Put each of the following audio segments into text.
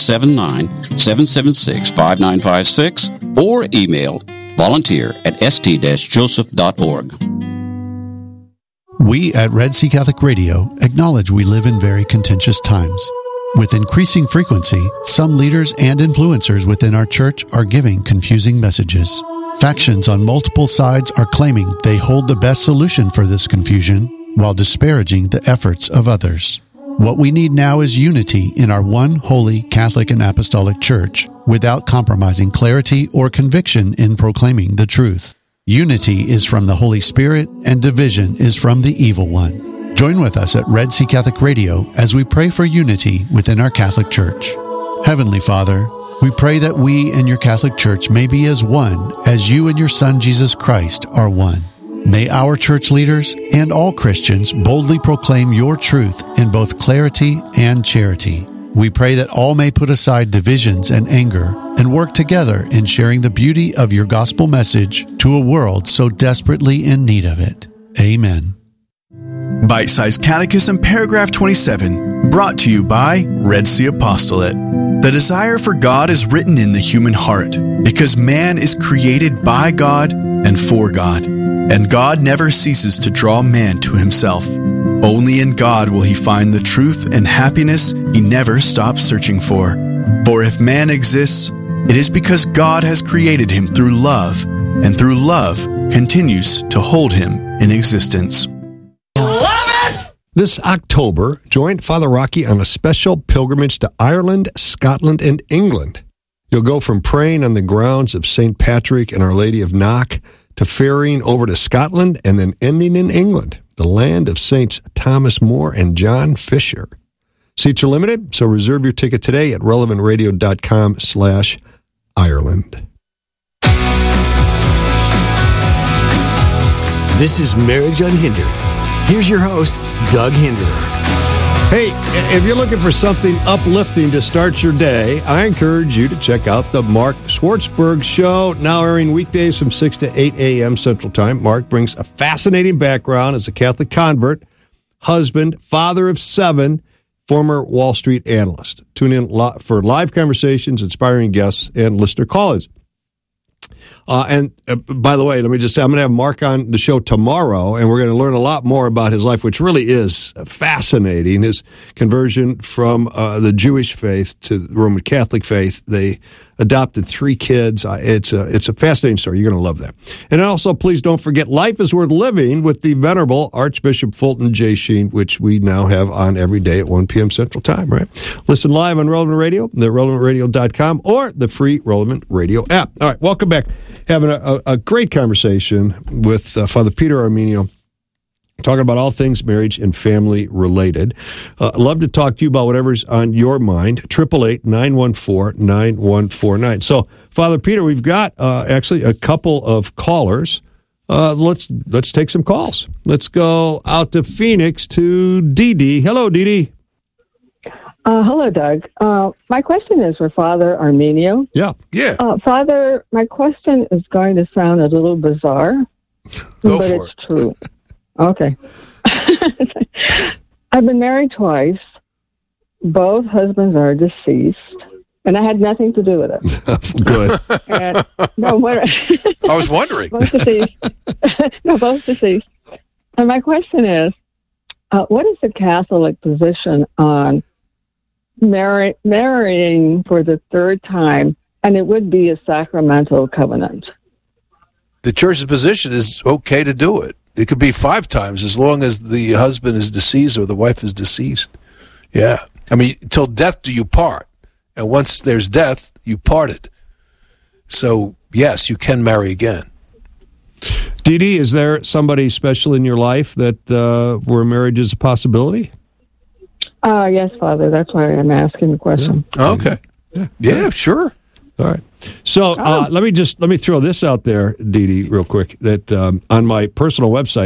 879-776-5956 or email volunteer@st-joseph.org. We at Red Sea Catholic Radio acknowledge we live in very contentious times. With increasing frequency, some leaders and influencers within our church are giving confusing messages. Factions on multiple sides are claiming they hold the best solution for this confusion while disparaging the efforts of others. What we need now is unity in our one holy Catholic and Apostolic Church without compromising clarity or conviction in proclaiming the truth. Unity is from the Holy Spirit and division is from the evil one. Join with us at Red Sea Catholic Radio as we pray for unity within our Catholic Church. Heavenly Father, we pray that we and your Catholic Church may be as one as you and your Son Jesus Christ are one. May our church leaders and all Christians boldly proclaim your truth in both clarity and charity. We pray that all may put aside divisions and anger and work together in sharing the beauty of your gospel message to a world so desperately in need of it. Amen. Bite-Sized Catechism, paragraph 27, brought to you by Red Sea Apostolate. The desire for God is written in the human heart because man is created by God and for God, and God never ceases to draw man to himself. Only in God will he find the truth and happiness he never stops searching for. For if man exists, it is because God has created him through love, and through love continues to hold him in existence. This October, join Father Rocky on a special pilgrimage to Ireland, Scotland, and England. You'll go from praying on the grounds of St. Patrick and Our Lady of Knock to ferrying over to Scotland and then ending in England, the land of Saints Thomas More and John Fisher. Seats are limited, so reserve your ticket today at relevantradio.com/Ireland. This is Marriage Unhindered. Here's your host, Doug Hinderer. Hey, if you're looking for something uplifting to start your day, I encourage you to check out the Mark Schwartzberg Show, now airing weekdays from 6 to 8 a.m. Central Time. Mark brings a fascinating background as a Catholic convert, husband, father of 7, former Wall Street analyst. Tune in for live conversations, inspiring guests, and listener call-ins. And by the way, let me just say, I'm going to have Mark on the show tomorrow, and we're going to learn a lot more about his life, which really is fascinating. His conversion from the Jewish faith to the Roman Catholic faith. They adopted 3 kids. It's a fascinating story. You're going to love that. And also, please don't forget, Life is Worth Living with the Venerable Archbishop Fulton J. Sheen, which we now have on every day at 1 p.m. Central Time, right? Listen live on Relevant Radio, the relevantradio.com, or the free Relevant Radio app. All right, welcome back. Having a great conversation with Father Peter Armenio, talking about all things marriage and family related. Love to talk to you about whatever's on your mind. 888-914-9149. So, Father Peter, we've got actually a couple of callers. Let's take some calls. Let's go out to Phoenix to Dee Dee. Hello, Dee Dee. Hello, Doug. My question is for Father Armenio. Yeah. Father, my question is going to sound a little bizarre, but it's true. Okay. I've been married twice. Both husbands are deceased, and I had nothing to do with it. Good. I was wondering. Both deceased. No, both deceased. And my question is, what is the Catholic position on marrying for the 3rd time, and it would be a sacramental covenant? The Church's position is okay to do it. It could be 5 times as long as the husband is deceased or the wife is deceased. Yeah. I mean, till death do you part. And once there's death, you parted. So, yes, you can marry again. Dee Dee, is there somebody special in your life that where marriage is a possibility? Yes, Father. That's why I'm asking the question. Okay. Yeah, sure. All right. So let me throw this out there, Dee Dee, real quick, that on my personal website,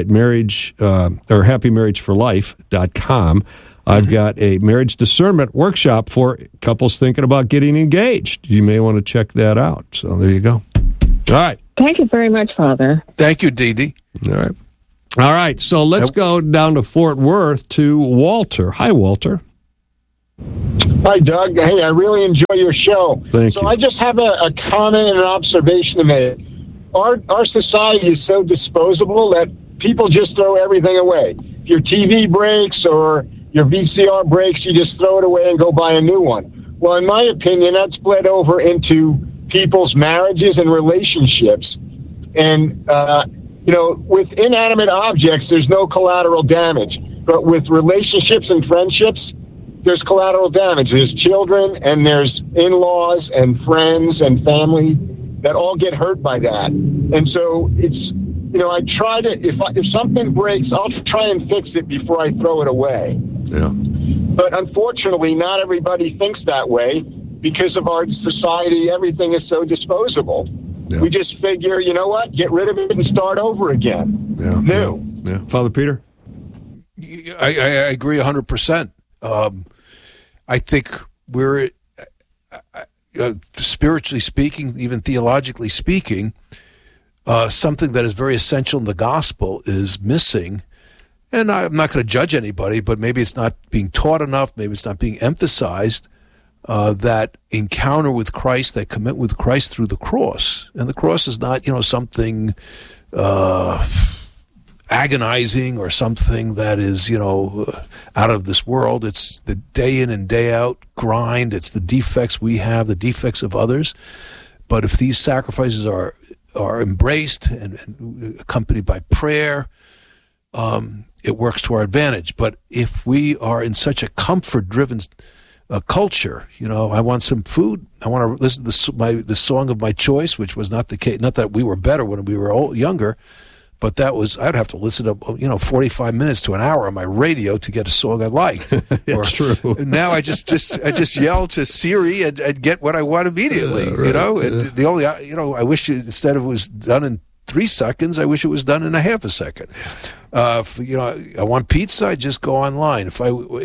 happymarriageforlife.com, I've got a marriage discernment workshop for couples thinking about getting engaged. You may want to check that out. So there you go. All right. Thank you very much, Father. Thank you, Dee Dee. All right. So let's go down to Fort Worth to Walter. Hi, Walter. Hi, Doug. Hey, I really enjoy your show. Thank you. I just have a comment and an observation to make. Our society is so disposable that people just throw everything away. If your TV breaks or your VCR breaks, you just throw it away and go buy a new one. Well, in my opinion, that's bled over into people's marriages and relationships. And, with inanimate objects, there's no collateral damage. But with relationships and friendships, there's collateral damage. There's children and there's in-laws and friends and family that all get hurt by that. And so it's, I try to, if something breaks, I'll try and fix it before I throw it away. Yeah. But unfortunately, not everybody thinks that way because of our society. Everything is so disposable. Yeah. We just figure, you know what, get rid of it and start over again. Yeah. New. Yeah. Father Peter? I agree 100%. I think we're, spiritually speaking, even theologically speaking, something that is very essential in the gospel is missing. And I'm not going to judge anybody, but maybe it's not being taught enough, maybe it's not being emphasized, that encounter with Christ, that commit with Christ through the cross. And the cross is not, something agonizing or something that is, out of this world. It's the day in and day out grind. It's the defects we have, the defects of others. But if these sacrifices are embraced and accompanied by prayer, it works to our advantage. But if we are in such a comfort-driven culture, I want some food. I want to listen to the song of my choice, which was not the case. Not that we were better when we were younger, but I'd have to listen to 45 minutes to an hour on my radio to get a song I liked. That's true. Now I just yell to Siri and get what I want immediately. Right. The only I wish instead of it was done in 3 seconds, I wish it was done in a half a second. I want pizza, I just go online. If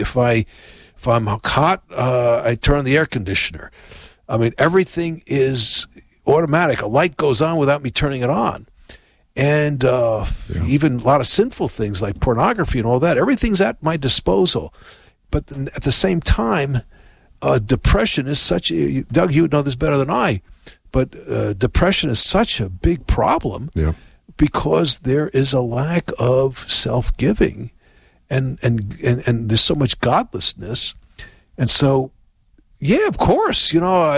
I'm hot, I turn on the air conditioner. I mean, everything is automatic. A light goes on without me turning it on. And even a lot of sinful things like pornography and all that, everything's at my disposal. But at the same time, depression is Doug, you would know this better than I, but depression is such a big problem because there is a lack of self-giving and there's so much godlessness. And so, yeah, of course,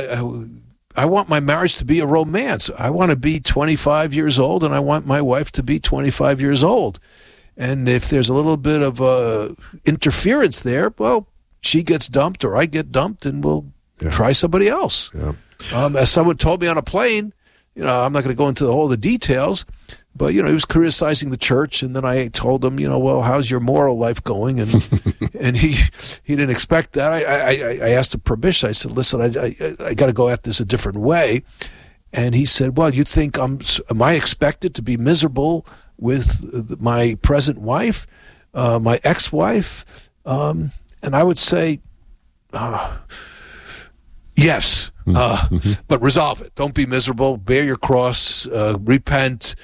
I want my marriage to be a romance. I want to be 25 years old, and I want my wife to be 25 years old. And if there's a little bit of interference there, well, she gets dumped or I get dumped, and we'll try somebody else. Yeah. As someone told me on a plane, I'm not going to go into all the details, but, he was criticizing the church, and then I told him, well, how's your moral life going? And and he didn't expect that. I asked him permission. I said, listen, I got to go at this a different way. And he said, well, you think am I expected to be miserable with my present wife, my ex-wife? And I would say, yes. But resolve it. Don't be miserable. Bear your cross. Repent.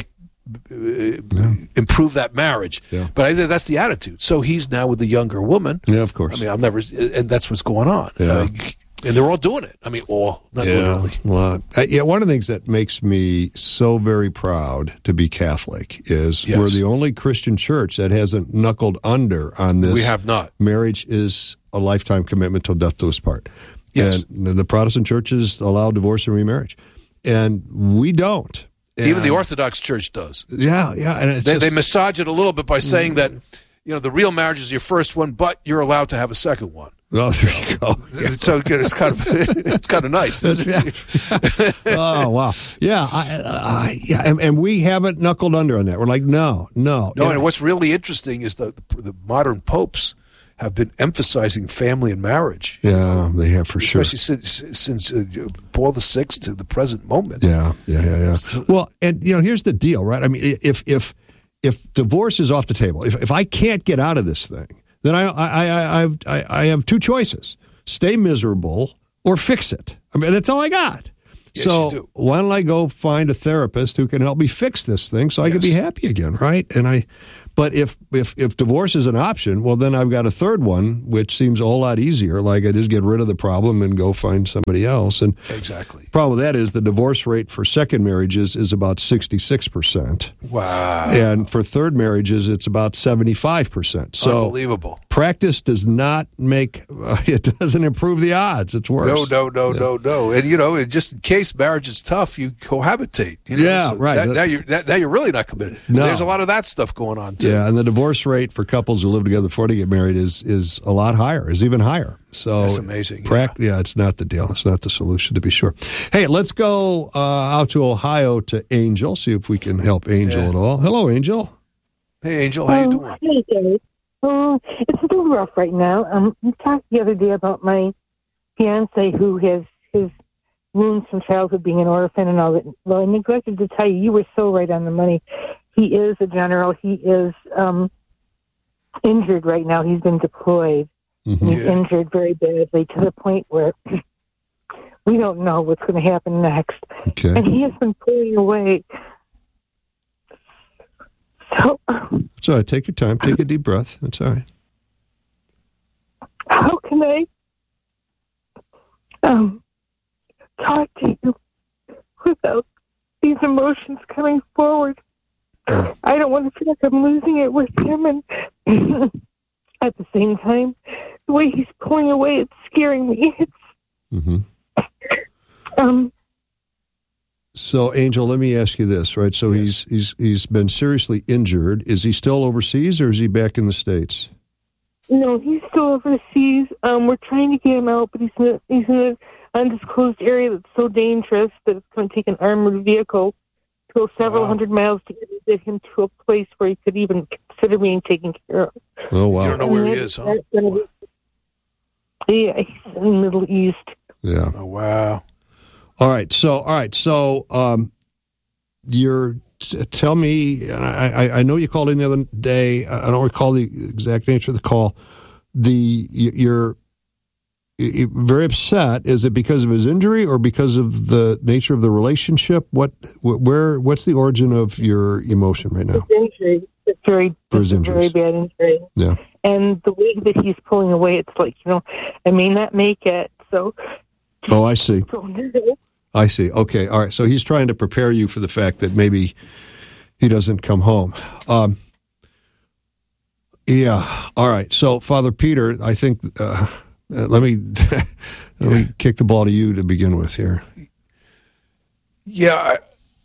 Improve that marriage. Yeah. But I think that's the attitude. So he's now with the younger woman. Yeah, of course. I mean, and that's what's going on. Yeah. And they're all doing it. I mean, not literally. Well, one of the things that makes me so very proud to be Catholic is we're the only Christian church that hasn't knuckled under on this. We have not. Marriage is a lifetime commitment till death do us part. Yes. And the Protestant churches allow divorce and remarriage. And we don't. And even the Orthodox Church does. Yeah. And they massage it a little bit by saying that, the real marriage is your first one, but you're allowed to have a second one. Oh, there you go. So it's kind of nice. Oh, wow. Yeah. And we haven't knuckled under on that. We're like, no. And what's really interesting is the modern popes have been emphasizing family and marriage. Yeah, they have for sure. Especially since Paul VI to the present moment. Yeah. Well, and here's the deal, right? I mean, if divorce is off the table, if I can't get out of this thing, then I have two choices: stay miserable or fix it. I mean, that's all I got. Yes, so why don't I go find a therapist who can help me fix this thing so I can be happy again, right? And But if divorce is an option, well, then I've got a third one, which seems a whole lot easier. Like I just get rid of the problem and go find somebody else. And exactly. The problem with that is the divorce rate for second marriages is about 66%. Wow. And for third marriages, it's about 75%. So unbelievable. Practice does not make, it doesn't improve the odds. It's worse. No. And just in case marriage is tough, you cohabitate. Right. Now you're really not committed. No. There's a lot of that stuff going on, too. Yeah, and the divorce rate for couples who live together before they get married is a lot higher, is even higher. So that's amazing. It's not the deal. It's not the solution, to be sure. Hey, let's go out to Ohio to Angel, see if we can help Angel at all. Hello, Angel. Hey, Angel, how you doing? Hey, Dave. It's a little rough right now. We talked the other day about my fiance who has his wounds from childhood, being an orphan and all that. Well, I neglected to tell you, you were so right on the money. He is a general. He is injured right now. He's been deployed. Mm-hmm. He's injured very badly to the point where we don't know what's going to happen next. Okay. And he has been pulling away. So, it's all right. Take your time. Take a deep breath. It's all right. How can I talk to you without these emotions coming forward? I don't want to feel like I'm losing it with him, and at the same time, the way he's pulling away, it's scaring me. So, Angel, let me ask you this, right? So yes. he's been seriously injured. Is he still overseas, or is he back in the States? No, he's still overseas. We're trying to get him out, but he's in an undisclosed area that's so dangerous that it's going to take an armored vehicle to go several hundred miles to get him to a place where he could even consider being taken care of. Oh, wow. You don't know where he is, huh? Yeah, he's in the Middle East. Yeah. Oh, wow. All right. So, tell me, I know you called in the other day. I don't recall the exact nature of the call. You're very upset. Is it because of his injury or because of the nature of the relationship? What's the origin of your emotion right now? It's injury. It's very bad injury. Yeah. And the way that he's pulling away, it's like, I may not make it. So. Oh, I see. I see. Okay. All right. So he's trying to prepare you for the fact that maybe he doesn't come home. Yeah. All right. So, Father Peter, I think let me kick the ball to you to begin with here. Yeah.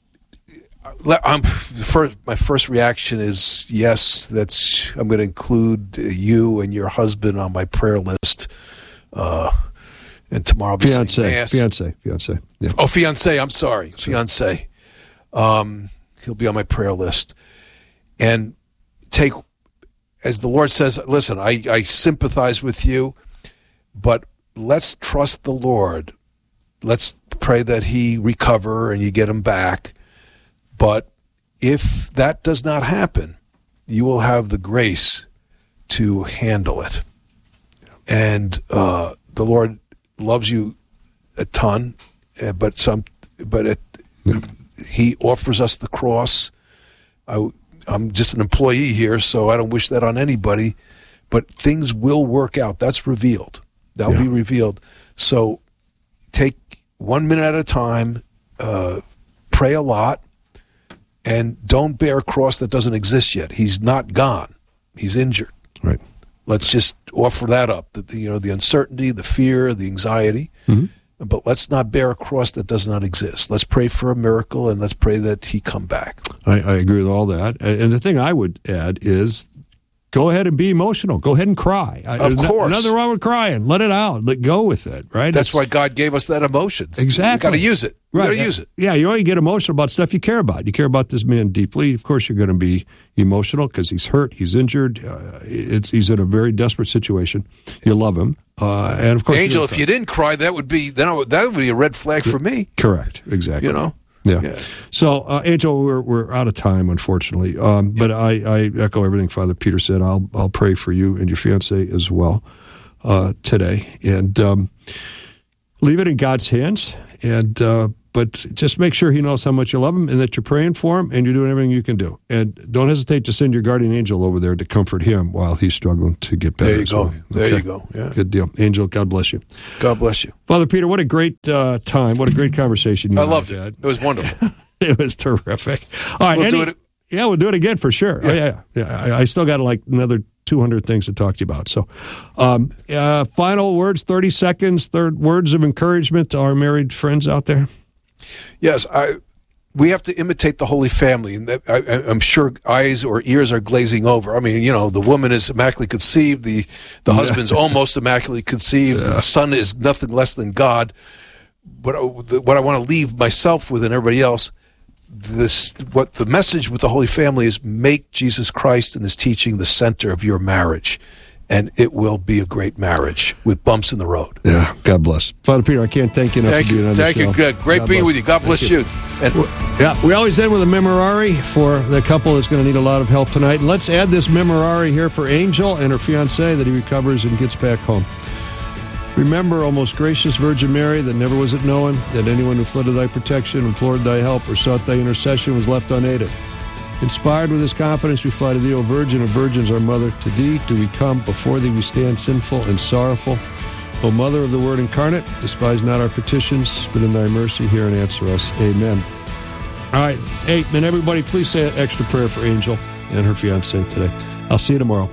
My first reaction is yes. I'm going to include you and your husband on my prayer list. And tomorrow I'll be Fiance. Yeah. Oh, fiance. I'm sorry. Fiance. He'll be on my prayer list. And as the Lord says, listen, I sympathize with you, but let's trust the Lord. Let's pray that he recover and you get him back. But if that does not happen, you will have the grace to handle it. And the Lord loves you a ton, but he offers us the cross. I'm just an employee here, so I don't wish that on anybody, but things will work out. That's revealed. That'll be revealed. So take 1 minute at a time, pray a lot, and don't bear a cross that doesn't exist yet. He's not gone. He's injured. Right. Let's just offer that up, the uncertainty, the fear, the anxiety. Mm-hmm. But let's not bear a cross that does not exist. Let's pray for a miracle, and let's pray that he come back. I agree with all that. And the thing I would add is go ahead and be emotional. Go ahead and cry. Of course. Nothing wrong with crying. Let it out. Let go with it, right? That's why God gave us that emotion. Exactly. You got to use it. You got to use it. Yeah, you only get emotional about stuff you care about. You care about this man deeply. Of course, you're going to be emotional because he's hurt, he's injured. He's in a very desperate situation. You love him, and of course, Angel. If you didn't cry, that would be a red flag for me. Correct. Exactly. Yeah. So, Angel, we're out of time, unfortunately. But I echo everything Father Peter said. I'll pray for you and your fiance as well today, and leave it in God's hands. And but but just make sure he knows how much you love him and that you're praying for him and you're doing everything you can do. And don't hesitate to send your guardian angel over there to comfort him while he's struggling to get better. There you go. There you go. Yeah. Good deal. Angel, God bless you. God bless you. Father Peter, what a great time. What a great conversation you I loved had. it. It was wonderful. It was terrific. All right. We'll do it. Yeah, we'll do it again for sure. Yeah. I still got like another 200 things to talk to you about. So final words, 30 seconds, words of encouragement to our married friends out there. Yes, we have to imitate the Holy Family. And I'm sure eyes or ears are glazing over. I mean, the woman is immaculately conceived. The husband's almost immaculately conceived. The son is nothing less than God. What I want to leave myself with and everybody else, what the message with the Holy Family is: make Jesus Christ and his teaching the center of your marriage, and it will be a great marriage with bumps in the road. Yeah, God bless. Father Peter, I can't thank you enough for being on the show. Thank you. Good. Great being with you. God bless you. And we always end with a memorare for the couple that's going to need a lot of help tonight. And let's add this memorare here for Angel and her fiancé that he recovers and gets back home. Remember, O most gracious Virgin Mary, that never was it known that anyone who fled to thy protection, implored thy help, or sought thy intercession was left unaided. Inspired with this confidence, we fly to thee, O Virgin of Virgins, our Mother. To thee do we come, before thee we stand sinful and sorrowful. O Mother of the Word incarnate, despise not our petitions, but in thy mercy hear and answer us. Amen. All right. Hey, and everybody, please say an extra prayer for Angel and her fiancé today. I'll see you tomorrow.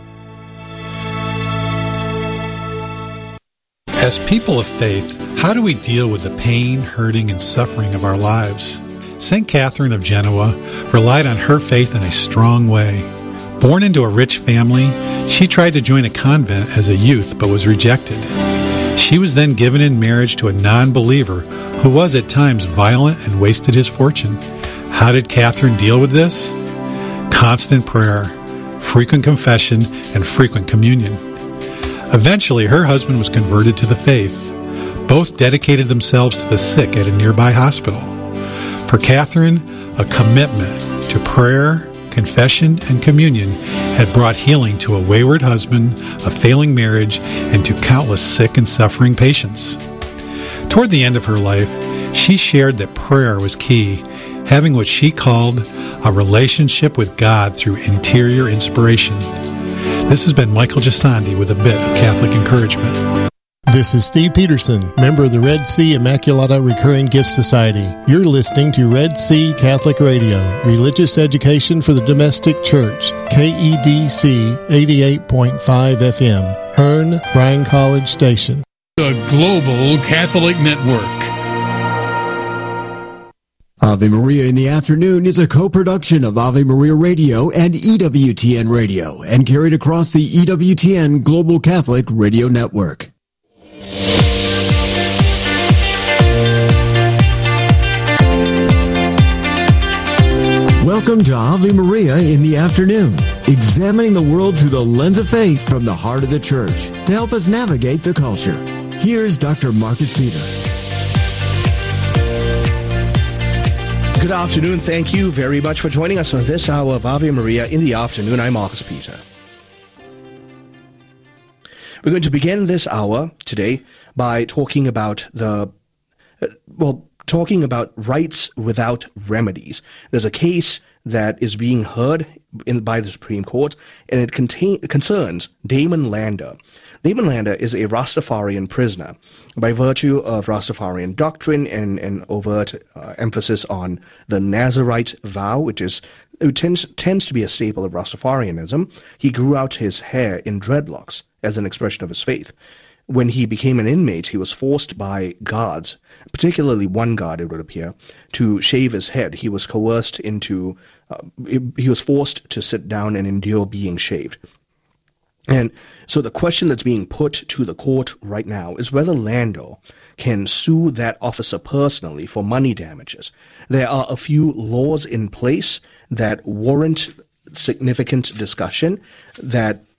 As people of faith, how do we deal with the pain, hurting, and suffering of our lives? St. Catherine of Genoa relied on her faith in a strong way. Born into a rich family, she tried to join a convent as a youth but was rejected. She was then given in marriage to a non-believer who was at times violent and wasted his fortune. How did Catherine deal with this? Constant prayer, frequent confession, and frequent communion. Eventually, her husband was converted to the faith. Both dedicated themselves to the sick at a nearby hospital. For Catherine, a commitment to prayer, confession, and communion had brought healing to a wayward husband, a failing marriage, and to countless sick and suffering patients. Toward the end of her life, she shared that prayer was key, having what she called a relationship with God through interior inspiration. This has been Michael Gisandi with a bit of Catholic encouragement. This is Steve Peterson, member of the Red Sea Immaculata Recurring Gift Society. You're listening to Red Sea Catholic Radio, religious education for the domestic church, KEDC 88.5 FM, Hearn, Bryan College Station. The Global Catholic Network. Ave Maria in the Afternoon is a co-production of Ave Maria Radio and EWTN Radio and carried across the EWTN Global Catholic Radio Network. Welcome to Ave Maria in the Afternoon, examining the world through the lens of faith from the heart of the Church to help us navigate the culture. Here's Dr. Marcus Peter. Good afternoon. Thank you very much for joining us on this hour of Ave Maria in the Afternoon. I'm Marcus Peter. We're going to begin this hour today by talking about rights without remedies. There's a case that is being heard by the Supreme Court, and it concerns Damon Lander. Damon Lander is a Rastafarian prisoner by virtue of Rastafarian doctrine and an overt emphasis on the Nazarite vow, which tends to be a staple of Rastafarianism. He grew out his hair in dreadlocks as an expression of his faith. When he became an inmate, he was forced by guards, particularly one guard, it would appear, to shave his head. He was coerced into, he was forced to sit down and endure being shaved. And so the question that's being put to the court right now is whether Lando can sue that officer personally for money damages. There are a few laws in place that warrant significant discussion that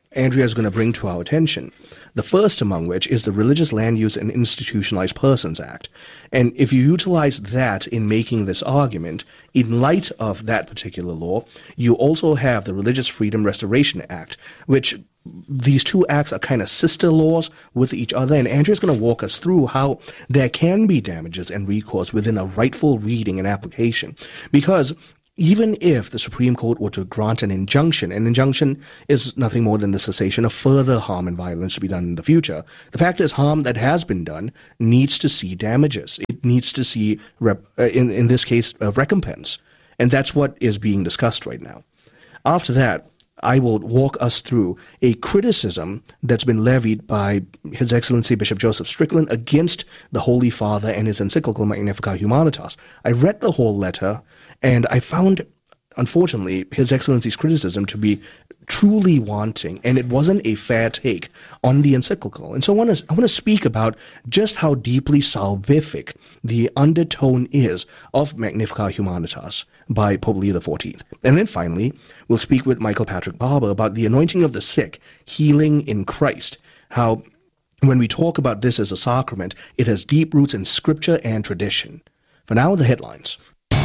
Andrea is going to bring to our attention. The first among which is the Religious Land Use and Institutionalized Persons Act. And if you utilize that in making this argument, in light of that particular law, you also have the Religious Freedom Restoration Act, which these two acts are kind of sister laws with each other. And Andrea's going to walk us through how there can be damages and recourse within a rightful reading and application. Because even if the Supreme Court were to grant an injunction is nothing more than the cessation of further harm and violence to be done in the future. The fact is, harm that has been done needs to see damages. It needs to see, in this case, a recompense. And that's what is being discussed right now. After that, I will walk us through a criticism that's been levied by His Excellency Bishop Joseph Strickland against the Holy Father and his encyclical Magnificat Humanitas. I read the whole letter, and I found, unfortunately, His Excellency's criticism to be truly wanting, and it wasn't a fair take on the encyclical. And so I want to speak about just how deeply salvific the undertone is of Magnificat Humanitas by Pope Leo XIV. And then finally, we'll speak with Michael Patrick Barber about the anointing of the sick, healing in Christ, how when we talk about this as a sacrament, it has deep roots in Scripture and tradition. For now, the headlines.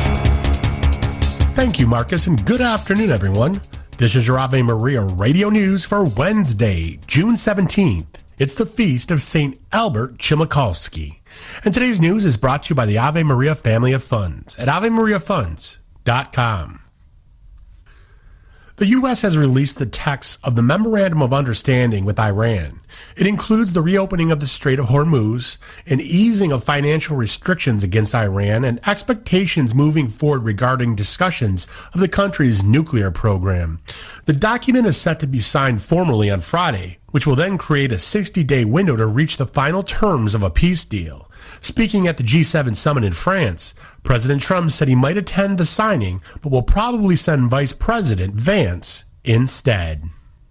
Thank you, Marcus, and good afternoon, everyone. This is your Ave Maria Radio News for Wednesday, June 17th. It's the feast of St. Albert Chmikalski. And today's news is brought to you by the Ave Maria family of funds at AveMariaFunds.com. The U.S. has released the text of the Memorandum of Understanding with Iran. It includes the reopening of the Strait of Hormuz, an easing of financial restrictions against Iran, and expectations moving forward regarding discussions of the country's nuclear program. The document is set to be signed formally on Friday, which will then create a 60-day window to reach the final terms of a peace deal. Speaking at the G7 summit in France, President Trump said he might attend the signing, but will probably send Vice President Vance instead.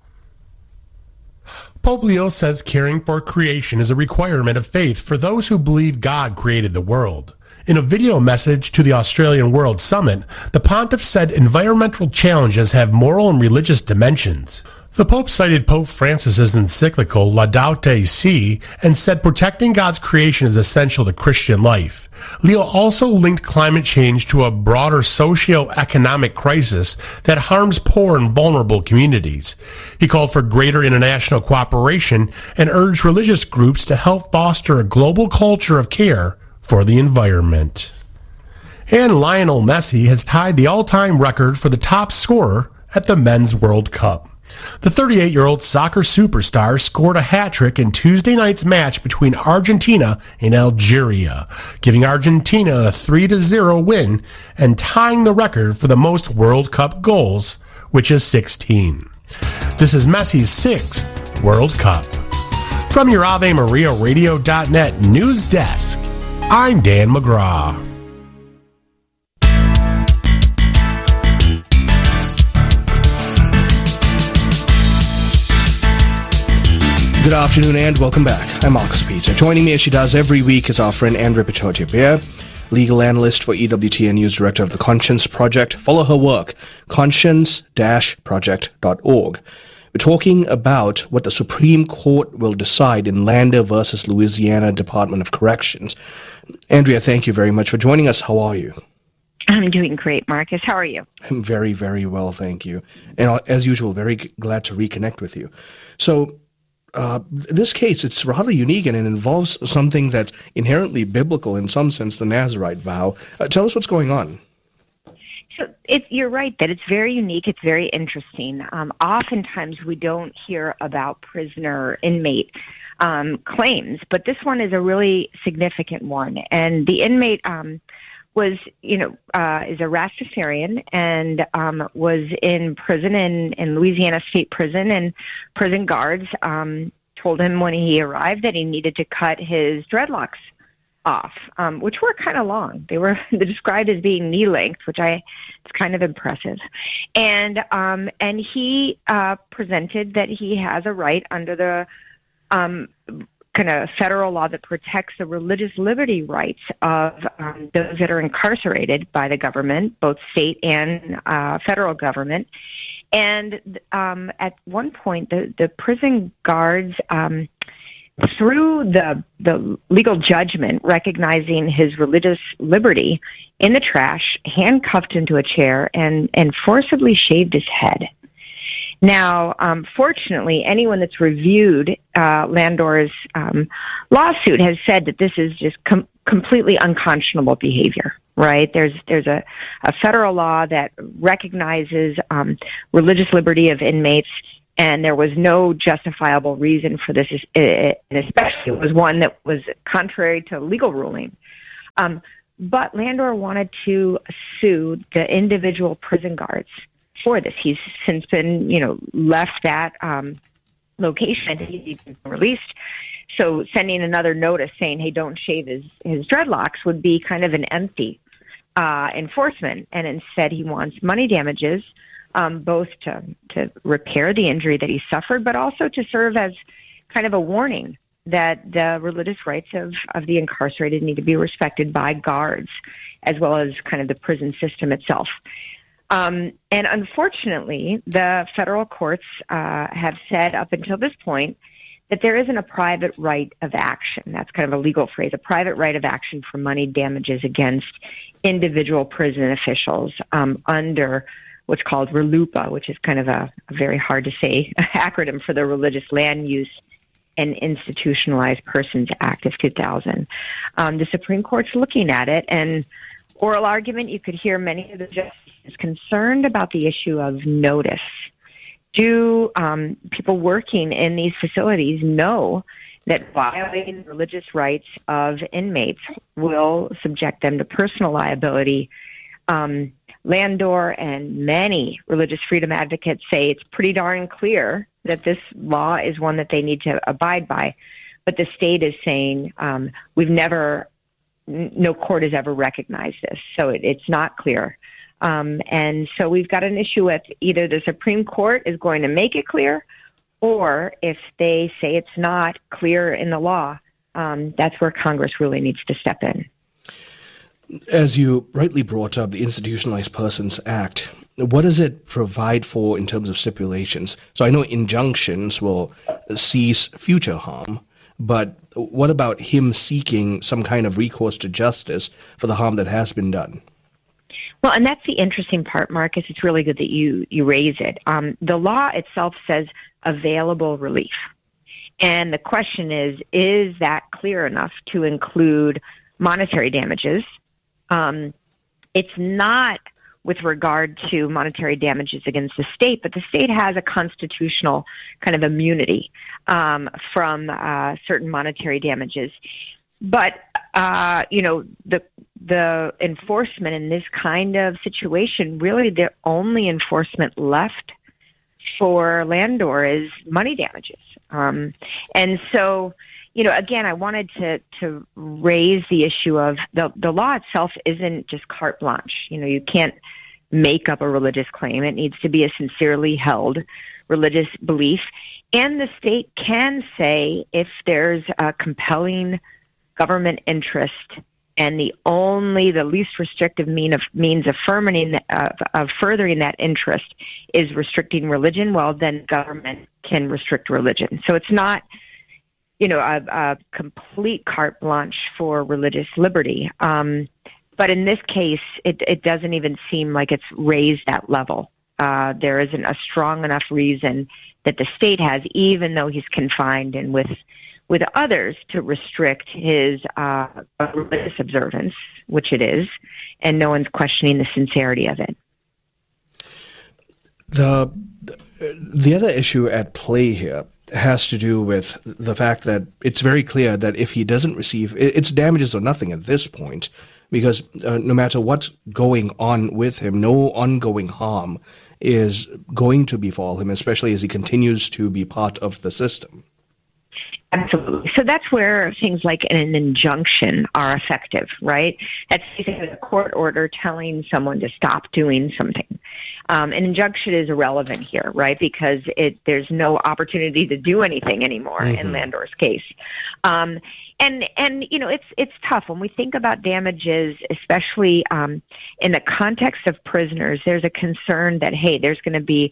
Pope Leo says caring for creation is a requirement of faith for those who believe God created the world. In a video message to the Australian World Summit, the pontiff said environmental challenges have moral and religious dimensions. The Pope cited Pope Francis's encyclical Laudato Si and said protecting God's creation is essential to Christian life. Leo also linked climate change to a broader socio-economic crisis that harms poor and vulnerable communities. He called for greater international cooperation and urged religious groups to help foster a global culture of care for the environment. And Lionel Messi has tied the all-time record for the top scorer at the Men's World Cup. The 38-year-old soccer superstar scored a hat-trick in Tuesday night's match between Argentina and Algeria, giving Argentina a 3-0 win and tying the record for the most World Cup goals, which is 16. This is Messi's 6th World Cup. From your AveMariaRadio.net news desk, I'm Dan McGraw. Good afternoon and welcome back. I'm Marcus Peter. Joining me as she does every week is our friend Andrea Pichotia-Beer, legal analyst for EWTN News, director of the Conscience Project. Follow her work, conscience-project.org. We're talking about what the Supreme Court will decide in Lander versus Louisiana Department of Corrections. Andrea, thank you very much for joining us. How are you? I'm doing great, Marcus. How are you? I'm very, very well, thank you. And as usual, very glad to reconnect with you. So, this case, it's rather unique and it involves something that's inherently biblical in some sense, the Nazirite vow. Tell us what's going on. So you're right that it's very unique. It's very interesting. Oftentimes we don't hear about prisoner inmate claims, but this one is a really significant one. And the inmate was, is a Rastafarian and was in prison in Louisiana State Prison, and prison guards told him when he arrived that he needed to cut his dreadlocks off, which were kind of long. They were described as being knee length, which it's kind of impressive. And he presented that he has a right under the kind of federal law that protects the religious liberty rights of those that are incarcerated by the government, both state and federal government. And at one point, the prison guards, through the legal judgment recognizing his religious liberty, in the trash, handcuffed him to a chair and forcibly shaved his head. Now, fortunately, anyone that's reviewed Landor's lawsuit has said that this is just completely unconscionable behavior, right? There's a federal law that recognizes religious liberty of inmates, and there was no justifiable reason for this, and especially it was one that was contrary to legal ruling. But Landor wanted to sue the individual prison guards for this. He's since been, left that location. He's been released. So sending another notice saying, hey, don't shave his dreadlocks would be kind of an empty enforcement. And instead he wants money damages, both to repair the injury that he suffered, but also to serve as kind of a warning that the religious rights of the incarcerated need to be respected by guards, as well as kind of the prison system itself. And unfortunately, the federal courts have said up until this point that there isn't a private right of action. That's kind of a legal phrase, a private right of action for money damages against individual prison officials under what's called RLUIPA, which is kind of a very hard to say acronym for the Religious Land Use and Institutionalized Persons Act of 2000. The Supreme Court's looking at it, and oral argument, you could hear many of the justices concerned about the issue of notice. Do people working in these facilities know that violating religious rights of inmates will subject them to personal liability? Landor and many religious freedom advocates say it's pretty darn clear that this law is one that they need to abide by. But the state is saying no court has ever recognized this, so it's not clear. And so we've got an issue with either the Supreme Court is going to make it clear, or if they say it's not clear in the law, that's where Congress really needs to step in. As you rightly brought up, the Institutionalized Persons Act, what does it provide for in terms of stipulations? So I know injunctions will cease future harm, but what about him seeking some kind of recourse to justice for the harm that has been done? Well, and that's the interesting part, Marcus. It's really good that you raise it. The law itself says available relief. And the question is that clear enough to include monetary damages? It's not with regard to monetary damages against the state, but the state has a constitutional kind of immunity from certain monetary damages. But, the enforcement in this kind of situation, really the only enforcement left for Landor is money damages. And so, again, I wanted to raise the issue of the law itself isn't just carte blanche. You can't make up a religious claim. It needs to be a sincerely held religious belief. And the state can say if there's a compelling government interest and the least restrictive means of furthering that interest is restricting religion, well, then government can restrict religion. So it's not a complete carte blanche for religious liberty. But in this case, it doesn't even seem like it's raised that level. There isn't a strong enough reason that the state has, even though he's confined and with others, to restrict his religious observance, which it is, and no one's questioning the sincerity of it. The other issue at play here has to do with the fact that it's very clear that if he doesn't receive, it's damages or nothing at this point, because no matter what's going on with him, no ongoing harm is going to befall him, especially as he continues to be part of the system. Absolutely. So that's where things like an injunction are effective, right? That's basically a court order telling someone to stop doing something. An injunction is irrelevant here, right? Because there's no opportunity to do anything anymore in Landor's case. And it's tough when we think about damages, especially in the context of prisoners. There's a concern that, hey, there's going to be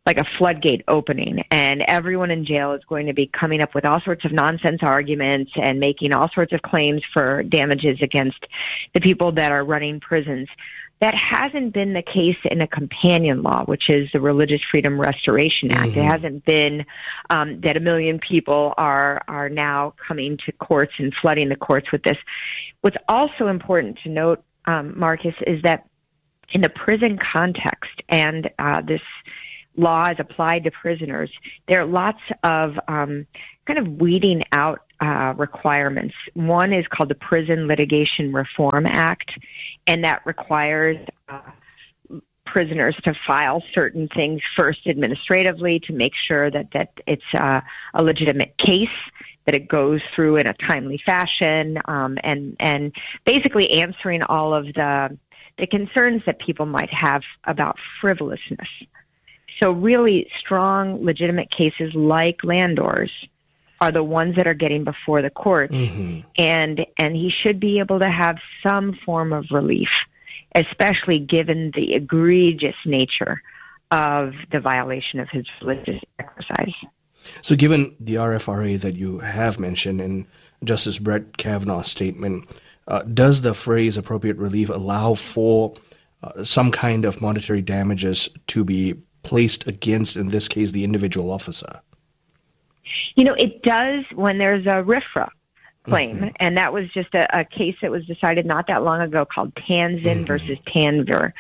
like a floodgate opening, and everyone in jail is going to be coming up with all sorts of nonsense arguments and making all sorts of claims for damages against the people that are running prisons. That hasn't been the case in a companion law, which is the Religious Freedom Restoration Act. It hasn't been that 1 million people are now coming to courts and flooding the courts with this. What's also important to note, Marcus, is that in the prison context, and this law is applied to prisoners, there are lots of kind of weeding out requirements. One is called the Prison Litigation Reform Act, and that requires prisoners to file certain things first administratively to make sure that it's a legitimate case, that it goes through in a timely fashion, and basically answering all of the concerns that people might have about frivolousness. So really strong, legitimate cases like Landor's are the ones that are getting before the courts, and he should be able to have some form of relief, especially given the egregious nature of the violation of his religious exercise. So given the RFRA that you have mentioned in Justice Brett Kavanaugh's statement, does the phrase appropriate relief allow for some kind of monetary damages to be placed against, in this case, the individual officer? You know, it does when there's a RFRA claim, and that was just a case that was decided not that long ago called Tanzin versus Tanvir.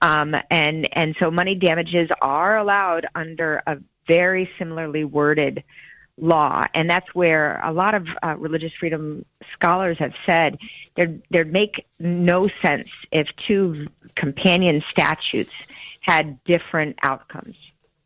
And so money damages are allowed under a very similarly worded law, and that's where a lot of religious freedom scholars have said there'd make no sense if two companion statutes had different outcomes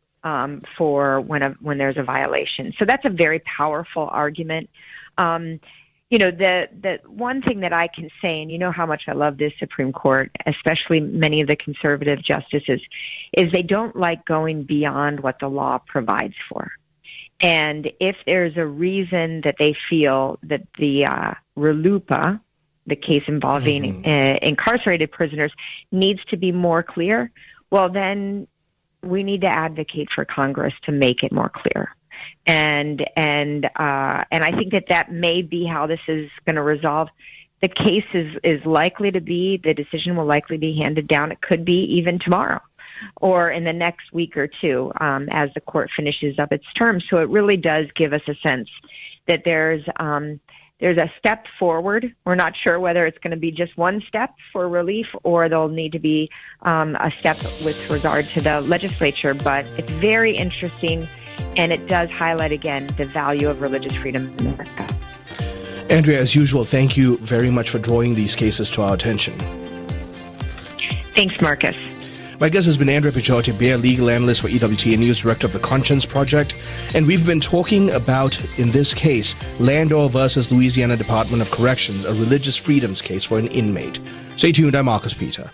for when there's a violation. So that's a very powerful argument. You know, the one thing that I can say, and you know how much I love this Supreme Court, especially many of the conservative justices, is they don't like going beyond what the law provides for. And if there's a reason that they feel that the RLUIPA, the case involving incarcerated prisoners, needs to be more clear, well, then we need to advocate for Congress to make it more clear. And I think that may be how this is going to resolve. The case is likely to be, the decision will likely be handed down. It could be even tomorrow or in the next week or two as the court finishes up its term. So it really does give us a sense that there's a step forward. We're not sure whether it's going to be just one step for relief or there'll need to be a step with regard to the legislature. But it's very interesting, and it does highlight, again, the value of religious freedom in America. Andrea, as usual, thank you very much for drawing these cases to our attention. Thanks, Marcus. My guest has been Andrea Picciotti-Beer, legal analyst for EWTN News, director of the Conscience Project. And we've been talking about, in this case, Landor versus Louisiana Department of Corrections, a religious freedoms case for an inmate. Stay tuned, I'm Marcus Peter.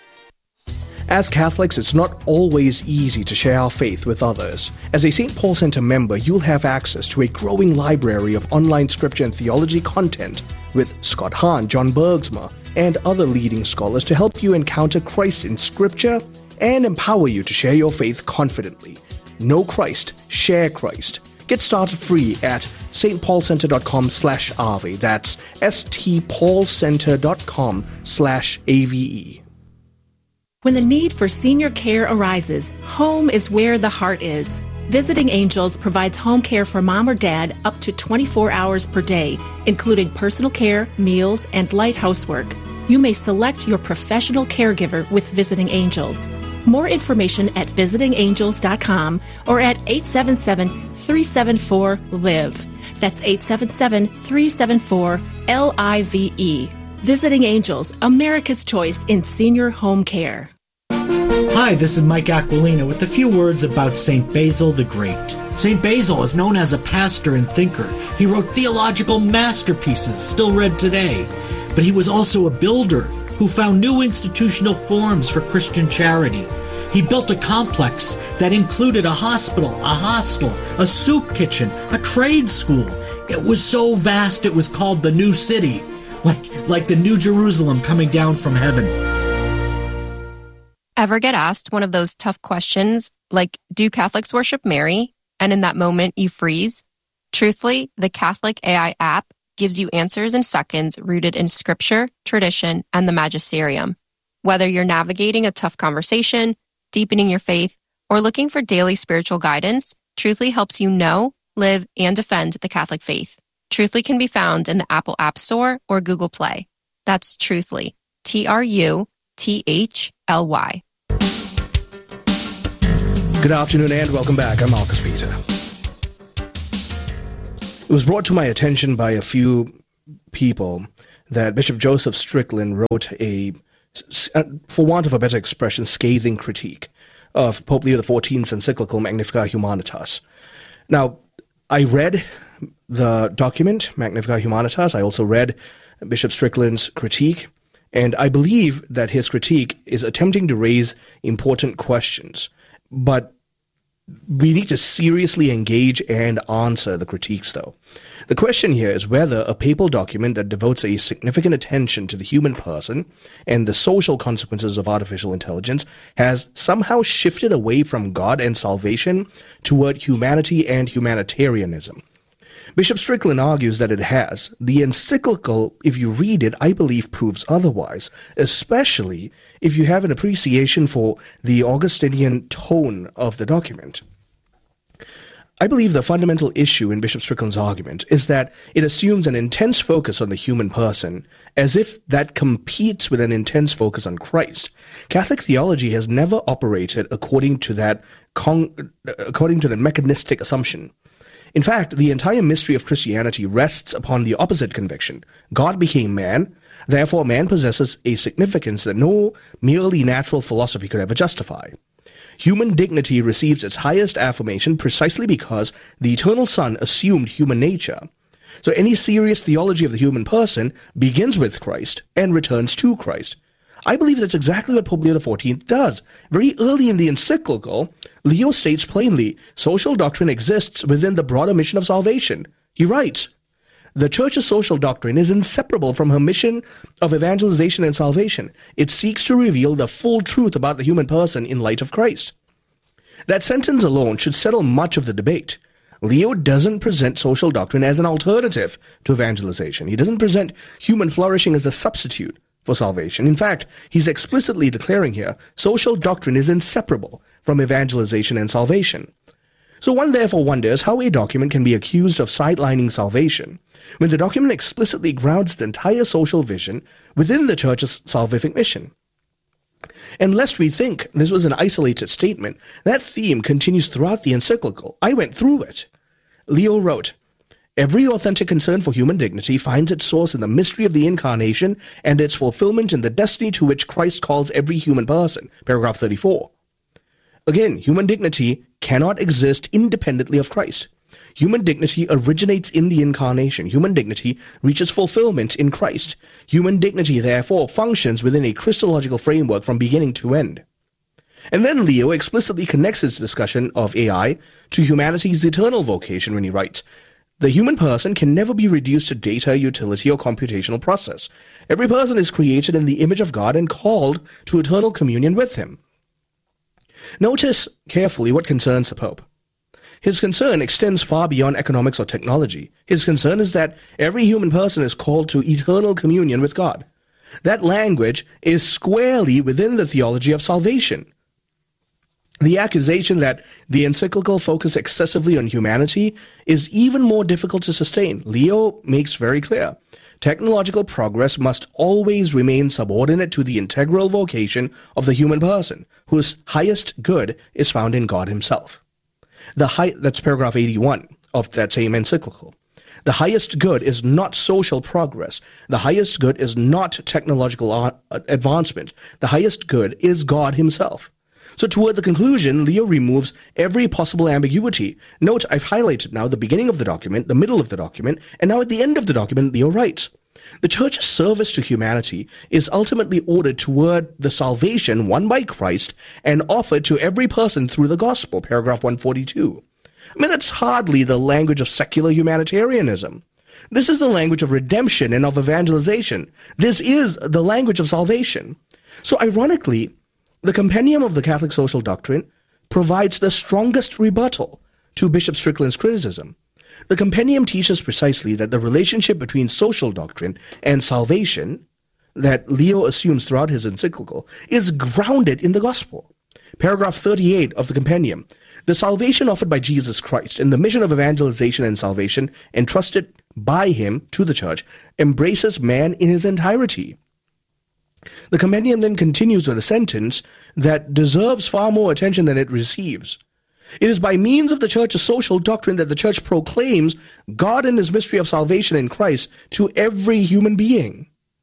As Catholics, it's not always easy to share our faith with others. As a St. Paul Center member, you'll have access to a growing library of online scripture and theology content with Scott Hahn, John Bergsma, and other leading scholars to help you encounter Christ in Scripture and empower you to share your faith confidently. Know Christ, share Christ. Get started free at stpaulcenter.com/AVE. That's stpaulcenter.com/AVE. When the need for senior care arises, home is where the heart is. Visiting Angels provides home care for mom or dad up to 24 hours per day, including personal care, meals, and light housework. You may select your professional caregiver with Visiting Angels. More information at visitingangels.com or at 877-374-LIVE. That's 877-374-LIVE. Visiting Angels, America's choice in senior home care. Hi, this is Mike Aquilina with a few words about St. Basil the Great. St. Basil is known as a pastor and thinker. He wrote theological masterpieces still read today. But he was also a builder who found new institutional forms for Christian charity. He built a complex that included a hospital, a hostel, a soup kitchen, a trade school. It was so vast it was called the New City, like the New Jerusalem coming down from heaven. Ever get asked one of those tough questions like, do Catholics worship Mary? And in that moment you freeze? Truthfully, the Catholic AI app gives you answers in seconds rooted in scripture, tradition, and the magisterium. Whether you're navigating a tough conversation, deepening your faith, or looking for daily spiritual guidance, Truthfully helps you know, live, and defend the Catholic faith. Truthfully can be found in the Apple App Store or Google Play. That's Truthfully, Truthly. Good afternoon and welcome back. I'm Marcus Peter. It was brought to my attention by a few people that Bishop Joseph Strickland wrote a, for want of a better expression, scathing critique of Pope Leo XIV's encyclical Magnificat Humanitas. Now, I read the document, Magnificat Humanitas. I also read Bishop Strickland's critique, and I believe that his critique is attempting to raise important questions. But we need to seriously engage and answer the critiques, though. The question here is whether a papal document that devotes a significant attention to the human person and the social consequences of artificial intelligence has somehow shifted away from God and salvation toward humanity and humanitarianism. Bishop Strickland argues that it has. The encyclical, if you read it, I believe proves otherwise, especially if you have an appreciation for the Augustinian tone of the document. I believe the fundamental issue in Bishop Strickland's argument is that it assumes an intense focus on the human person, as if that competes with an intense focus on Christ. Catholic theology has never operated according to that mechanistic assumption. In fact, the entire mystery of Christianity rests upon the opposite conviction. God became man, therefore man possesses a significance that no merely natural philosophy could ever justify. Human dignity receives its highest affirmation precisely because the eternal Son assumed human nature. So any serious theology of the human person begins with Christ and returns to Christ. I believe that's exactly what Pope Leo XIV does. Very early in the encyclical, Leo states plainly, social doctrine exists within the broader mission of salvation. He writes, the Church's social doctrine is inseparable from her mission of evangelization and salvation. It seeks to reveal the full truth about the human person in light of Christ. That sentence alone should settle much of the debate. Leo doesn't present social doctrine as an alternative to evangelization. He doesn't present human flourishing as a substitute for salvation. In fact, he's explicitly declaring here, social doctrine is inseparable from evangelization and salvation. So one therefore wonders how a document can be accused of sidelining salvation when the document explicitly grounds its entire social vision within the Church's salvific mission. And lest we think this was an isolated statement, that theme continues throughout the encyclical. I went through it. Leo wrote, every authentic concern for human dignity finds its source in the mystery of the Incarnation and its fulfillment in the destiny to which Christ calls every human person. Paragraph 34. Again, human dignity cannot exist independently of Christ. Human dignity originates in the Incarnation. Human dignity reaches fulfillment in Christ. Human dignity, therefore, functions within a Christological framework from beginning to end. And then Leo explicitly connects his discussion of AI to humanity's eternal vocation when he writes, the human person can never be reduced to data, utility, or computational process. Every person is created in the image of God and called to eternal communion with him. Notice carefully what concerns the Pope. His concern extends far beyond economics or technology. His concern is that every human person is called to eternal communion with God. That language is squarely within the theology of salvation. The accusation that the encyclical focused excessively on humanity is even more difficult to sustain. Leo makes very clear, technological progress must always remain subordinate to the integral vocation of the human person, whose highest good is found in God himself. That's paragraph 81 of that same encyclical. The highest good is not social progress. The highest good is not technological advancement. The highest good is God himself. So toward the conclusion, Leo removes every possible ambiguity. Note, I've highlighted now the beginning of the document, the middle of the document, and now at the end of the document, Leo writes, the Church's service to humanity is ultimately ordered toward the salvation won by Christ and offered to every person through the gospel, paragraph 142. I mean, that's hardly the language of secular humanitarianism. This is the language of redemption and of evangelization. This is the language of salvation. So ironically, The Compendium of the Catholic Social Doctrine provides the strongest rebuttal to Bishop Strickland's criticism. The Compendium teaches precisely that the relationship between social doctrine and salvation that Leo assumes throughout his encyclical is grounded in the gospel. Paragraph 38 of the Compendium: the salvation offered by Jesus Christ and the mission of evangelization and salvation entrusted by him to the church embraces man in his entirety. The Compendium then continues with a sentence that deserves far more attention than it receives. It is by means of the church's social doctrine that the church proclaims God and his mystery of salvation in Christ to every human being.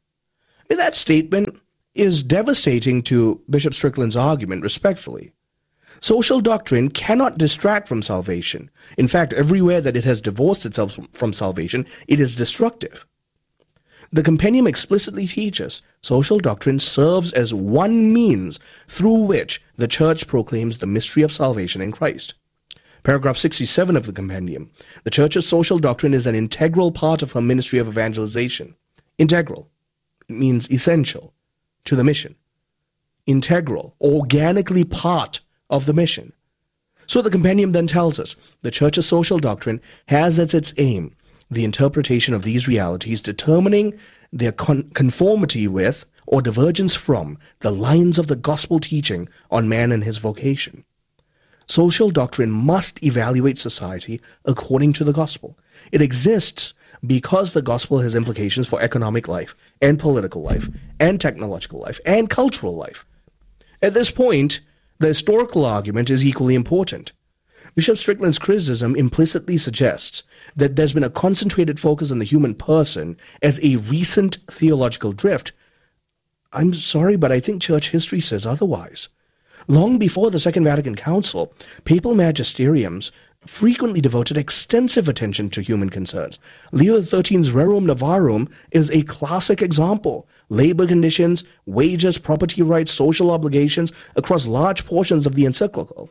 That statement is devastating to Bishop Strickland's argument, respectfully. Social doctrine cannot distract from salvation. In fact, everywhere that it has divorced itself from salvation, it is destructive. The Compendium explicitly teaches social doctrine serves as one means through which the church proclaims the mystery of salvation in Christ. Paragraph 67 of the Compendium: the church's social doctrine is an integral part of her ministry of evangelization. Integral. It means essential to the mission. Integral, organically part of the mission. So the Compendium then tells us the church's social doctrine has as its aim the interpretation of these realities, determining their conformity with or divergence from the lines of the gospel teaching on man and his vocation. Social doctrine must evaluate society according to the gospel. It exists because the gospel has implications for economic life and political life and technological life and cultural life. At this point, the historical argument is equally important. Bishop Strickland's criticism implicitly suggests that there's been a concentrated focus on the human person as a recent theological drift. I'm sorry, but I think church history says otherwise. Long before the Second Vatican Council, papal magisteriums frequently devoted extensive attention to human concerns. Leo XIII's Rerum Novarum is a classic example. Labor conditions, wages, property rights, social obligations across large portions of the encyclical.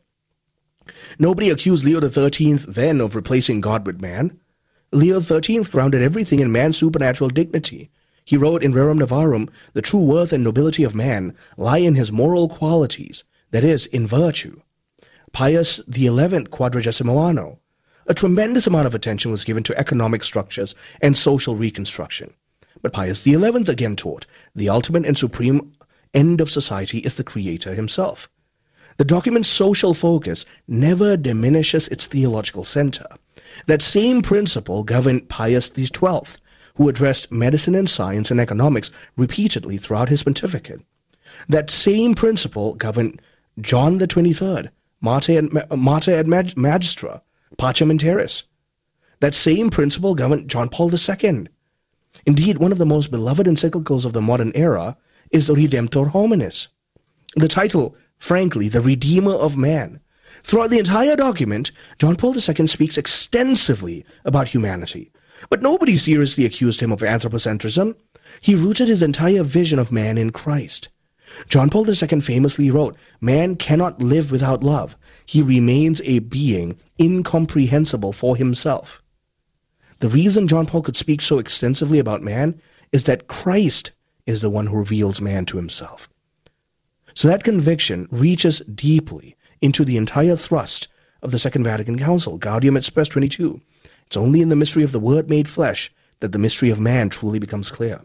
Nobody accused Leo XIII then of replacing God with man. Leo XIII grounded everything in man's supernatural dignity. He wrote in Rerum Novarum, the true worth and nobility of man lie in his moral qualities, that is, in virtue. Pius XI, Quadragesimo Anno. A tremendous amount of attention was given to economic structures and social reconstruction. But Pius XI again taught, the ultimate and supreme end of society is the Creator himself. The document's social focus never diminishes its theological center. That same principle governed Pius XII, who addressed medicine and science and economics repeatedly throughout his pontificate. That same principle governed John the 23rd, Mater et Magistra, Pacem in Terris. That same principle governed John Paul II. Indeed, one of the most beloved encyclicals of the modern era is Redemptor Hominis. The title, frankly, the Redeemer of Man. Throughout the entire document, John Paul II speaks extensively about humanity. But nobody seriously accused him of anthropocentrism. He rooted his entire vision of man in Christ. John Paul II famously wrote, man cannot live without love. He remains a being incomprehensible for himself. The reason John Paul could speak so extensively about man is that Christ is the one who reveals man to himself. So that conviction reaches deeply into the entire thrust of the Second Vatican Council, Gaudium et Spes 22. It's only in the mystery of the Word made flesh that the mystery of man truly becomes clear.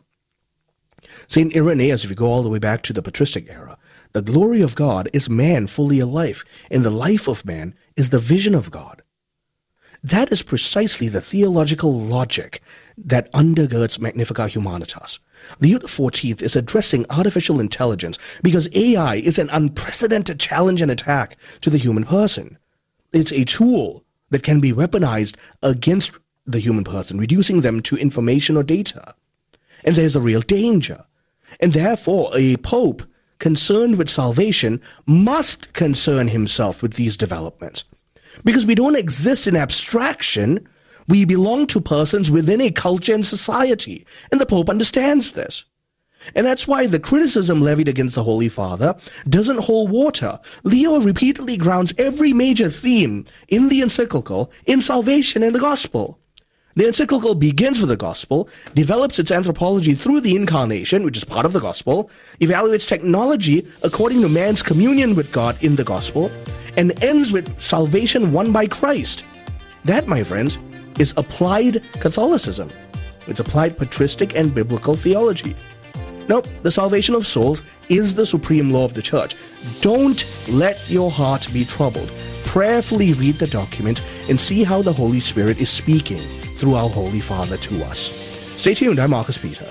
St. Irenaeus, if you go all the way back to the patristic era, the glory of God is man fully alive, and the life of man is the vision of God. That is precisely the theological logic that undergirds Magnificat Humanitas. Leo XIV is addressing artificial intelligence because AI is an unprecedented challenge and attack to the human person. It's a tool that can be weaponized against the human person, reducing them to information or data. And there's a real danger. And therefore, a pope concerned with salvation must concern himself with these developments. Because we don't exist in abstraction, we belong to persons within a culture and society, and the Pope understands this. And that's why the criticism levied against the Holy Father doesn't hold water. Leo repeatedly grounds every major theme in the encyclical in salvation and the gospel. The encyclical begins with the gospel, develops its anthropology through the incarnation, which is part of the gospel, evaluates technology according to man's communion with God in the gospel, and ends with salvation won by Christ. That, my friends, is applied Catholicism. It's applied patristic and biblical theology. Nope, the salvation of souls is the supreme law of the church. Don't let your heart be troubled. Prayerfully read the document and see how the Holy Spirit is speaking through our Holy Father to us. Stay tuned, I'm Marcus Peter.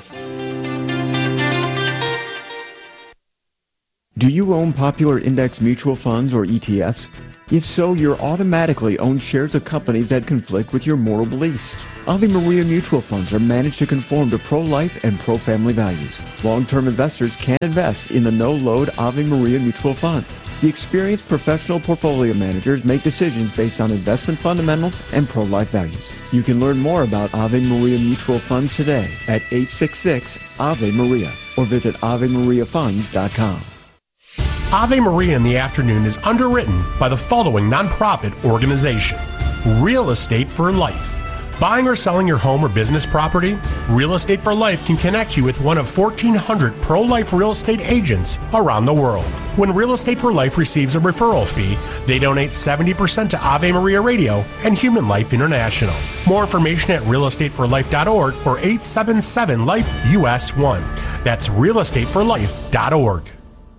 Do you own popular index mutual funds or ETFs? If so, you're automatically own shares of companies that conflict with your moral beliefs. Ave Maria mutual funds are managed to conform to pro-life and pro-family values. Long-term investors can invest in the no-load Ave Maria mutual funds. The experienced professional portfolio managers make decisions based on investment fundamentals and pro-life values. You can learn more about Ave Maria mutual funds today at 866-AVE-MARIA or visit AveMariaFunds.com. Ave Maria in the Afternoon is underwritten by the following nonprofit organization: Real Estate for Life. Buying or selling your home or business property? Real Estate for Life can connect you with one of 1,400 pro-life real estate agents around the world. When Real Estate for Life receives a referral fee, they donate 70% to Ave Maria Radio and Human Life International. More information at realestateforlife.org or 877-LIFE-US1. That's realestateforlife.org.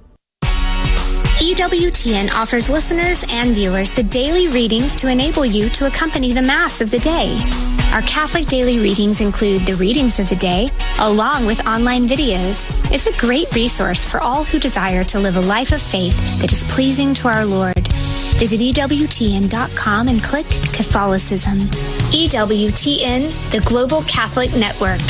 EWTN offers listeners and viewers the daily readings to enable you to accompany the Mass of the day. Our Catholic daily readings include the readings of the day, along with online videos. It's a great resource for all who desire to live a life of faith that is pleasing to our Lord. Visit EWTN.com and click Catholicism. EWTN, the Global Catholic Network.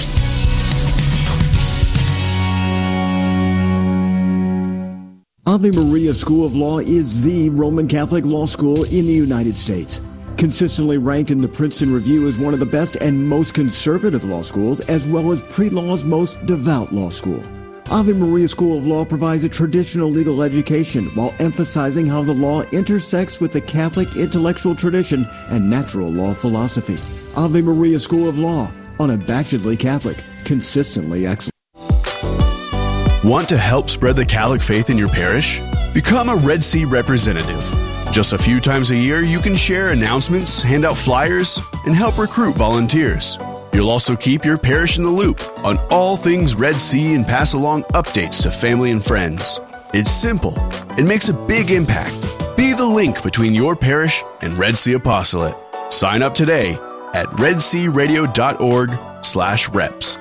Ave Maria School of Law is the Roman Catholic law school in the United States. Consistently ranked in the Princeton Review as one of the best and most conservative law schools, as well as pre-law's most devout law school. Ave Maria School of Law provides a traditional legal education while emphasizing how the law intersects with the Catholic intellectual tradition and natural law philosophy. Ave Maria School of Law, unabashedly Catholic, consistently excellent. Want to help spread the Catholic faith in your parish? Become a Red Sea representative. Just a few times a year, you can share announcements, hand out flyers, and help recruit volunteers. You'll also keep your parish in the loop on all things Red Sea and pass along updates to family and friends. It's simple. It makes a big impact. Be the link between your parish and Red Sea Apostolate. Sign up today at redsearadio.org/reps.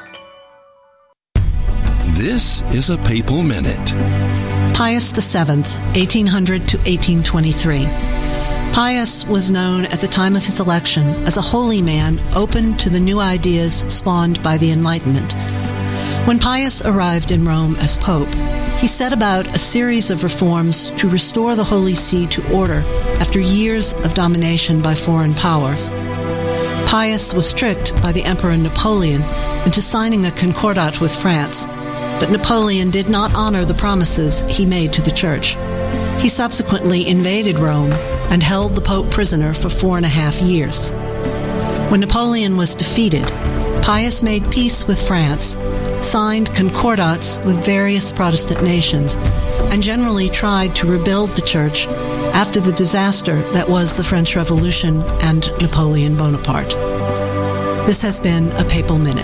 This is a Papal Minute. Pius VII, 1800 to 1823. Pius was known at the time of his election as a holy man open to the new ideas spawned by the Enlightenment. When Pius arrived in Rome as Pope, he set about a series of reforms to restore the Holy See to order after years of domination by foreign powers. Pius was tricked by the Emperor Napoleon into signing a concordat with France, but Napoleon did not honor the promises he made to the Church. He subsequently invaded Rome and held the Pope prisoner for 4.5 years. When Napoleon was defeated, Pius made peace with France, signed concordats with various Protestant nations, and generally tried to rebuild the Church after the disaster that was the French Revolution and Napoleon Bonaparte. This has been a Papal Minute.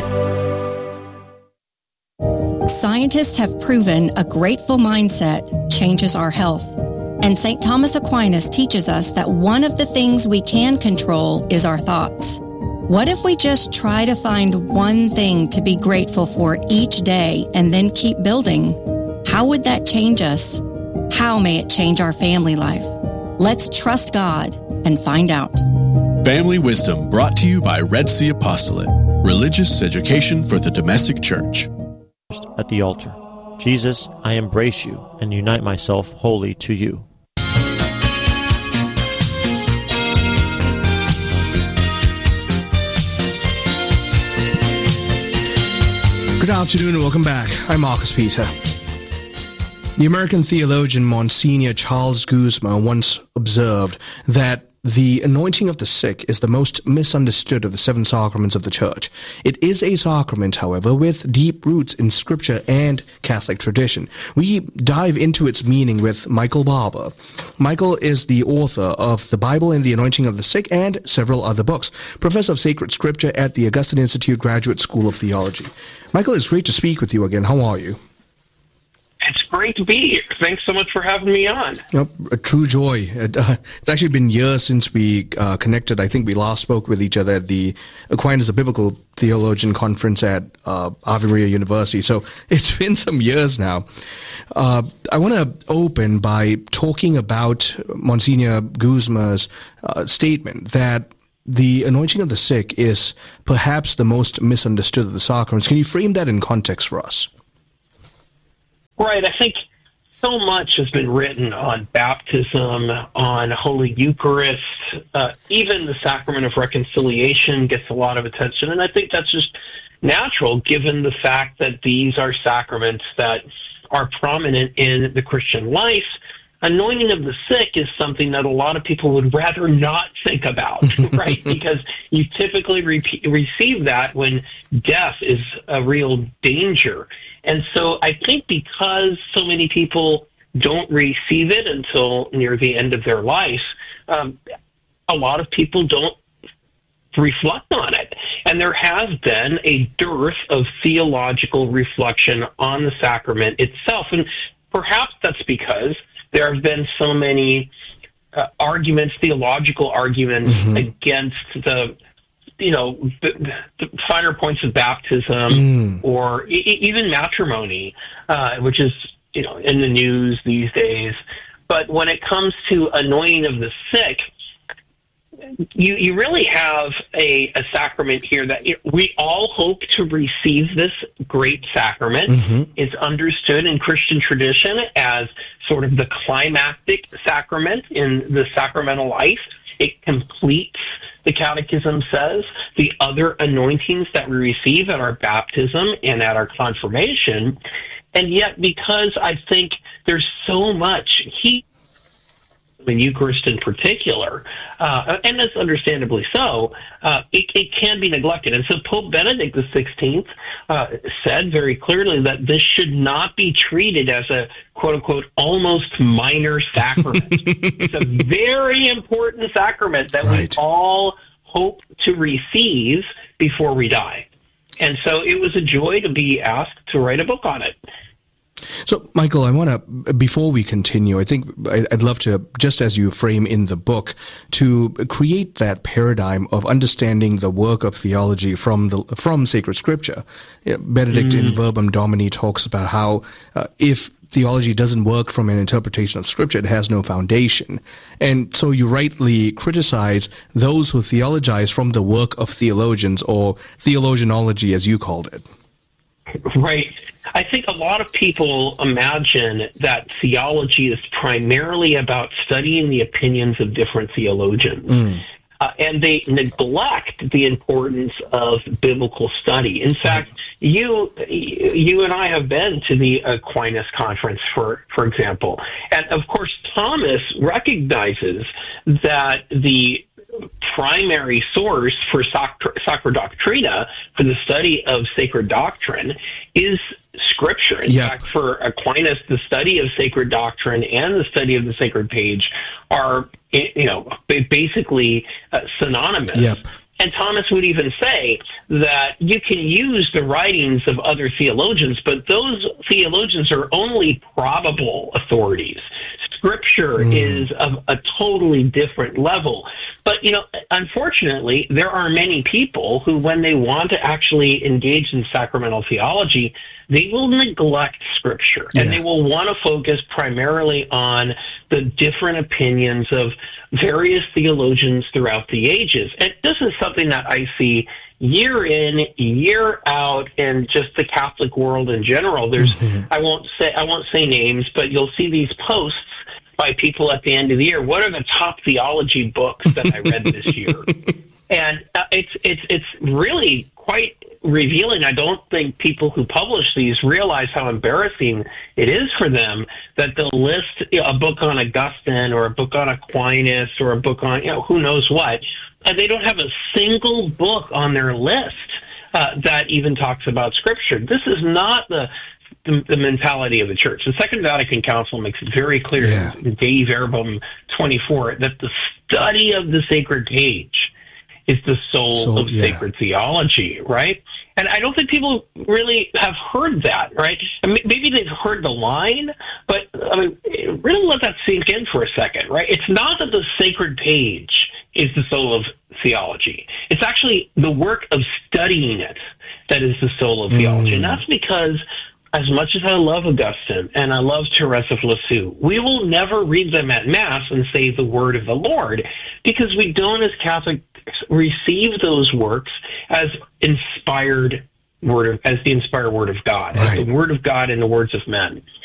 Scientists have proven a grateful mindset changes our health. And St. Thomas Aquinas teaches us that one of the things we can control is our thoughts. What if we just try to find one thing to be grateful for each day and then keep building? How would that change us? How may it change our family life? Let's trust God and find out. Family Wisdom brought to you by Red Sea Apostolate, religious education for the domestic church. At the altar. Jesus, I embrace you and unite myself wholly to you. Good afternoon and welcome back. I'm Marcus Peter. The American theologian Monsignor Charles Guzma once observed that the anointing of the sick is the most misunderstood of the 7 sacraments of the Church. It is a sacrament, however, with deep roots in Scripture and Catholic tradition. We dive into its meaning with Michael Barber. Michael is the author of The Bible and the Anointing of the Sick and several other books, professor of sacred Scripture at the Augustine Institute Graduate School of Theology. Michael, it's great to speak with you again. How are you? It's great to be here. Thanks so much for having me on. A true joy. It's actually been years since we connected. I think we last spoke with each other at the Aquinas, a Biblical Theologian Conference at Ave Maria University. So it's been some years now. I want to open by talking about Monsignor Guzma's statement that the anointing of the sick is perhaps the most misunderstood of the sacraments. Can you frame that in context for us? Right. I think so much has been written on baptism, on Holy Eucharist. Even the sacrament of reconciliation gets a lot of attention. And I think that's just natural, given the fact that these are sacraments that are prominent in the Christian life. Anointing of the sick is something that a lot of people would rather not think about, right? Because you typically receive that when death is a real danger. And so I think because so many people don't receive it until near the end of their life, a lot of people don't reflect on it. And there has been a dearth of theological reflection on the sacrament itself. And perhaps that's because there have been so many arguments, theological arguments against the finer points of baptism or even matrimony, which is, in the news these days. But when it comes to anointing of the sick, you really have a sacrament here that we all hope to receive this great sacrament. It's understood in Christian tradition as sort of the climactic sacrament in the sacramental life. It completes, the Catechism says, the other anointings that we receive at our baptism and at our confirmation. And yet, because I think there's so much heat in Eucharist in particular, and that's understandably so, it can be neglected. And so Pope Benedict XVI said very clearly that this should not be treated as a quote-unquote almost minor sacrament. It's a very important sacrament that we all hope to receive before we die. And so it was a joy to be asked to write a book on it. So, Michael, I want to, before we continue, I think I'd love to, just as you frame in the book, to create that paradigm of understanding the work of theology from sacred Scripture. Benedict in Verbum Domini talks about how if theology doesn't work from an interpretation of Scripture, it has no foundation. And so you rightly criticize those who theologize from the work of theologians, or theologianology, as you called it. Right. I think a lot of people imagine that theology is primarily about studying the opinions of different theologians. And they neglect the importance of biblical study. In fact, you and I have been to the Aquinas conference, for example. And, of course, Thomas recognizes that the primary source for Sacra Doctrina, for the study of sacred doctrine, is Scripture. In fact, for Aquinas, the study of sacred doctrine and the study of the sacred page are, basically synonymous. And Thomas would even say that you can use the writings of other theologians, but those theologians are only probable authorities. Scripture is of a totally different level. But, unfortunately, there are many people who, when they want to actually engage in sacramental theology, they will neglect Scripture, and they will want to focus primarily on the different opinions of various theologians throughout the ages. And this is something that I see year in, year out in just the Catholic world in general. There's, I won't say names, but you'll see these posts by people at the end of the year. What are the top theology books that I read this year? And it's really quite revealing. I don't think people who publish these realize how embarrassing it is for them that they'll list a book on Augustine or a book on Aquinas or a book on, who knows what. And they don't have a single book on their list that even talks about Scripture. This is not the mentality of the church. The Second Vatican Council makes it very clear in Dei Verbum 24 that the study of the sacred page is the soul of sacred theology, right? And I don't think people really have heard that, right? I mean, maybe they've heard the line, but I mean, really let that sink in for a second, right? It's not that the sacred page is the soul of theology. It's actually the work of studying it that is the soul of theology. And that's because as much as I love Augustine and I love Therese of Lisieux, we will never read them at Mass and say the word of the Lord, because we don't, as Catholics, receive those works as the inspired word of God, as the word of God in the words of men.